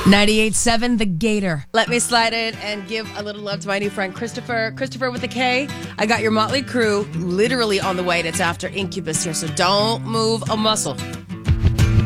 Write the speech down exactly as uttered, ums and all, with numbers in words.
ninety-eight point seven The Gator. Let me slide in and give a little love to my new friend Christopher. Christopher with a K. I got your Motley Crue literally on the way, and it's after Incubus here, so don't move a muscle.